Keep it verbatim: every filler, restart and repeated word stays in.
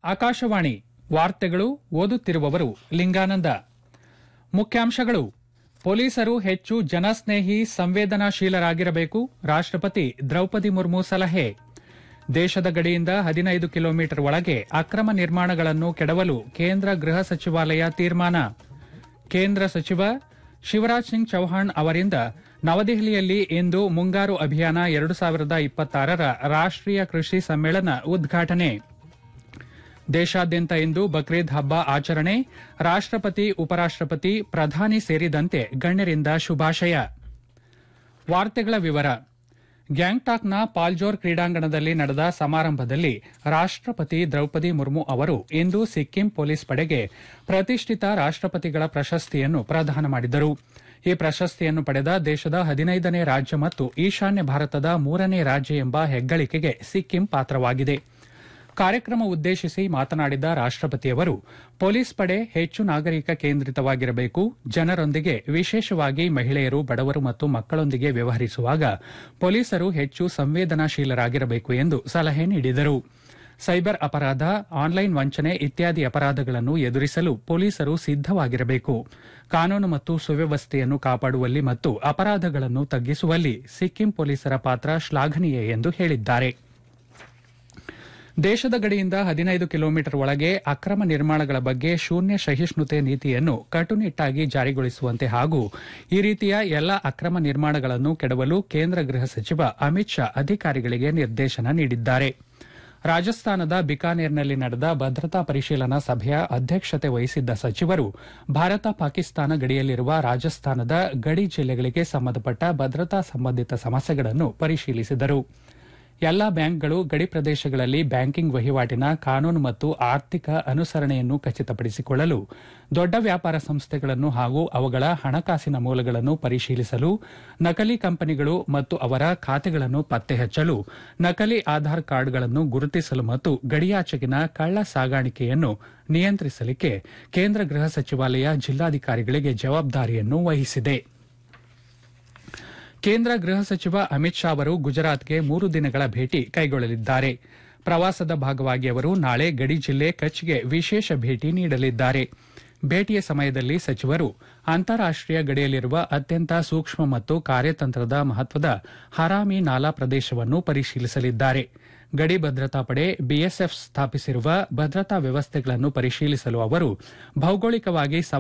ಆಕಾಶವಾಣಿ ವಾರ್ತೆಗಳು ಓದುತ್ತಿರುವವರು ಲಿಂಗಾನಂದ. ಮುಖ್ಯಾಂಶಗಳು: ಪೊಲೀಸರು ಹೆಚ್ಚು ಜನಸ್ನೇಹಿ, ಸಂವೇದನಾಶೀಲರಾಗಿರಬೇಕು, ರಾಷ್ಟ್ರಪತಿ ದ್ರೌಪದಿ ಮುರ್ಮು ಸಲಹೆ. ದೇಶದ ಗಡಿಯಿಂದ ಹದಿನೈದು ಕಿಲೋಮೀಟರ್ ಒಳಗೆ ಅಕ್ರಮ ನಿರ್ಮಾಣಗಳನ್ನು ಕೆಡವಲು ಕೇಂದ್ರ ಗೃಹ ಸಚಿವಾಲಯ ತೀರ್ಮಾನ. ಕೇಂದ್ರ ಸಚಿವ ಶಿವರಾಜ್ ಸಿಂಗ್ ಚೌಹಾಣ್ ಅವರಿಂದ ನವದೆಹಲಿಯಲ್ಲಿ ಇಂದು ಮುಂಗಾರು ಅಭಿಯಾನ ಎರಡು ಸಾವಿರದ ಇಪ್ಪತ್ತಾರರ ರಾಷ್ಟೀಯ ಕೃಷಿ ಸಮ್ಮೇಳನ ಉದ್ಘಾಟನೆ. ದೇಶಾದ್ಯಂತ ಇಂದು ಬಕ್ರೀದ್ ಹಬ್ಬ ಆಚರಣೆ. ರಾಷ್ಟ್ರಪತಿ, ಉಪರಾಷ್ಟ್ರಪತಿ, ಪ್ರಧಾನಿ ಸೇರಿದಂತೆ ಗಣ್ಯರಿಂದ ಶುಭಾಶಯ. ವಾರ್ತೆಗಳ ವಿವರ. ಗ್ಯಾಂಗ್ಟಾಕ್ನ ಪಾಲ್ಜೋರ್ ಕ್ರೀಡಾಂಗಣದಲ್ಲಿ ನಡೆದ ಸಮಾರಂಭದಲ್ಲಿ ರಾಷ್ಟ್ರಪತಿ ದ್ರೌಪದಿ ಮುರ್ಮು ಅವರು ಇಂದು ಸಿಕ್ಕಿಂ ಪೊಲೀಸ್ ಪಡೆಗೆ ಪ್ರತಿಷ್ಠಿತ ರಾಷ್ಟ್ರಪತಿಗಳ ಪ್ರಶಸ್ತಿಯನ್ನು ಪ್ರದಾನ ಮಾಡಿದರು. ಈ ಪ್ರಶಸ್ತಿಯನ್ನು ಪಡೆದ ದೇಶದ ಹದಿನೈದನೇ ರಾಜ್ಯ ಮತ್ತು ಈಶಾನ್ಯ ಭಾರತದ ಮೂರನೇ ರಾಜ್ಯ ಎಂಬ ಹೆಗ್ಗಳಿಕೆಗೆ ಸಿಕ್ಕಿಂ ಪಾತ್ರವಾಗಿದೆ. ಕಾರ್ಯಕ್ರಮ ಉದ್ದೇಶಿಸಿ ಮಾತನಾಡಿದ ರಾಷ್ಟ್ರಪತಿಯವರು, ಪೊಲೀಸ್ ಪಡೆ ಹೆಚ್ಚು ನಾಗರಿಕ ಕೇಂದ್ರಿತವಾಗಿರಬೇಕು, ಜನರೊಂದಿಗೆ, ವಿಶೇಷವಾಗಿ ಮಹಿಳೆಯರು, ಬಡವರು ಮತ್ತು ಮಕ್ಕಳೊಂದಿಗೆ ವ್ಯವಹರಿಸುವಾಗ ಪೊಲೀಸರು ಹೆಚ್ಚು ಸಂವೇದನಾಶೀಲರಾಗಿರಬೇಕು ಎಂದು ಸಲಹೆ ನೀಡಿದರು. ಸೈಬರ್ ಅಪರಾಧ, ಆನ್ಲೈನ್ ವಂಚನೆ ಇತ್ಯಾದಿ ಅಪರಾಧಗಳನ್ನು ಎದುರಿಸಲು ಪೊಲೀಸರು ಸಿದ್ದವಾಗಿರಬೇಕು. ಕಾನೂನು ಮತ್ತು ಸುವ್ಯವಸ್ಥೆಯನ್ನು ಕಾಪಾಡುವಲ್ಲಿ ಮತ್ತು ಅಪರಾಧಗಳನ್ನು ತಗ್ಗಿಸುವಲ್ಲಿ ಸಿಕ್ಕಿಂ ಪೊಲೀಸರ ಪಾತ್ರ ಶ್ಲಾಘನೀಯ ಎಂದು ಹೇಳಿದ್ದಾರೆ. ದೇಶದ ಗಡಿಯಿಂದ ಹದಿನೈದು ಕಿಲೋಮೀಟರ್ ಒಳಗೆ ಅಕ್ರಮ ನಿರ್ಮಾಣಗಳ ಬಗ್ಗೆ ಶೂನ್ಯ ಸಹಿಷ್ಣುತೆ ನೀತಿಯನ್ನು ಕಟ್ಟುನಿಟ್ಟಾಗಿ ಜಾರಿಗೊಳಿಸುವಂತೆ ಹಾಗೂ ಈ ರೀತಿಯ ಎಲ್ಲ ಅಕ್ರಮ ನಿರ್ಮಾಣಗಳನ್ನು ಕೆಡವಲು ಕೇಂದ್ರ ಗೃಹ ಸಚಿವ ಅಮಿತ್ ಶಾ ಅಧಿಕಾರಿಗಳಿಗೆ ನಿರ್ದೇಶನ ನೀಡಿದ್ದಾರೆ. ರಾಜಸ್ಥಾನದ ಬಿಕಾನೇರ್ನಲ್ಲಿ ನಡೆದ ಭದ್ರತಾ ಪರಿಶೀಲನಾ ಸಭೆಯ ಅಧ್ಯಕ್ಷತೆ ವಹಿಸಿದ್ದ ಸಚಿವರು ಭಾರತ ಪಾಕಿಸ್ತಾನ ಗಡಿಯಲ್ಲಿರುವ ರಾಜಸ್ಥಾನದ ಗಡಿ ಜಿಲ್ಲೆಗಳಿಗೆ ಸಂಬಂಧಪಟ್ಟ ಭದ್ರತಾ ಸಂಬಂಧಿತ ಸಮಸ್ಯೆಗಳನ್ನು ಪರಿಶೀಲಿಸಿದರು. ಎಲ್ಲಾ ಬ್ಯಾಂಕ್ಗಳು ಗಡಿ ಪ್ರದೇಶಗಳಲ್ಲಿ ಬ್ಯಾಂಕಿಂಗ್ ವಹಿವಾಟಿನ ಕಾನೂನು ಮತ್ತು ಆರ್ಥಿಕ ಅನುಸರಣೆಯನ್ನು ಖಚಿತಪಡಿಸಿಕೊಳ್ಳಲು, ದೊಡ್ಡ ವ್ಯಾಪಾರ ಸಂಸ್ಥೆಗಳನ್ನು ಹಾಗೂ ಅವುಗಳ ಹಣಕಾಸಿನ ಮೂಲಗಳನ್ನು ಪರಿಶೀಲಿಸಲು, ನಕಲಿ ಕಂಪನಿಗಳು ಮತ್ತು ಅವರ ಖಾತೆಗಳನ್ನು ಪತ್ತೆ ಹಚ್ಚಲು, ನಕಲಿ ಆಧಾರ್ ಕಾರ್ಡ್ಗಳನ್ನು ಗುರುತಿಸಲು ಮತ್ತು ಗಡಿಯಾಚೆಗಿನ ಕಳ್ಳ ಸಾಗಾಣಿಕೆಯನ್ನು ನಿಯಂತ್ರಿಸಲಿಕ್ಕೆ ಕೇಂದ್ರ ಗೃಹ ಸಚಿವಾಲಯ ಜಿಲ್ಲಾಧಿಕಾರಿಗಳಿಗೆ ಜವಾಬ್ದಾರಿಯನ್ನು ವಹಿಸಿದೆ. ಕೇಂದ್ರ ಗೃಹ ಸಚಿವ ಅಮಿತ್ ಶಾ ಅವರು ಗುಜರಾತ್ಗೆ ಮೂರು ದಿನಗಳ ಭೇಟಿ ಕೈಗೊಳ್ಳಲಿದ್ದಾರೆ. ಪ್ರವಾಸದ ಭಾಗವಾಗಿ ಅವರು ನಾಳೆ ಗಡಿ ಜಿಲ್ಲೆ ಕಚ್ಗೆ ವಿಶೇಷ ಭೇಟಿ ನೀಡಲಿದ್ದಾರೆ. ಭೇಟಿಯ ಸಮಯದಲ್ಲಿ ಸಚಿವರು ಅಂತಾರಾಷ್ಟೀಯ ಗಡಿಯಲ್ಲಿರುವ ಅತ್ಯಂತ ಸೂಕ್ಷ್ಮ ಮತ್ತು ಕಾರ್ಯತಂತ್ರದ ಮಹತ್ವದ ಹರಾಮಿ ನಾಲಾ ಪ್ರದೇಶವನ್ನು ಪರಿಶೀಲಿಸಲಿದ್ದಾರೆ. ಗಡಿ ಭದ್ರತಾ ಪಡೆ ಬಿಎಸ್ಎಫ್ ಸ್ಥಾಪಿಸಿರುವ ಭದ್ರತಾ ವ್ಯವಸ್ಥೆಗಳನ್ನು ಪರಿಶೀಲಿಸಲು ಅವರು ಭೌಗೋಳಿಕವಾಗಿ